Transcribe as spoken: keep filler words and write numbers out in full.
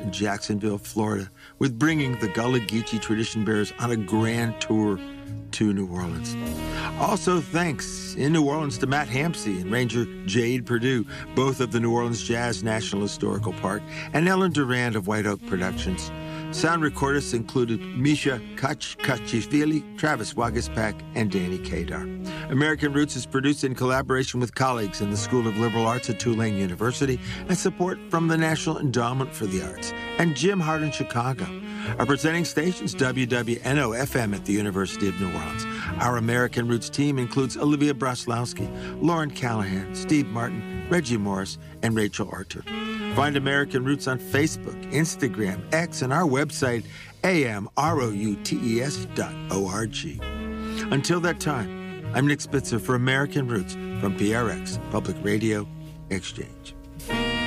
in Jacksonville, Florida, with bringing the Gullah Geechee Tradition Bearers on a grand tour to New Orleans. Also, thanks in New Orleans to Matt Hampsey and Ranger Jade Perdue, both of the New Orleans Jazz National Historical Park, and Ellen Durand of White Oak Productions. Sound recordists included Misha Kachkachishvili, Travis Wagispak, and Danny Kadar. American Roots is produced in collaboration with colleagues in the School of Liberal Arts at Tulane University and support from the National Endowment for the Arts and Jim Hart in Chicago. Our presenting station's W W N O F M at the University of New Orleans. Our American Roots team includes Olivia Broslowski, Lauren Callahan, Steve Martin, Reggie Morris, and Rachel Arter. Find American Roots on Facebook, Instagram, X, and our website, A M R O U T E S dot org. Until that time, I'm Nick Spitzer for American Roots from P R X, Public Radio Exchange.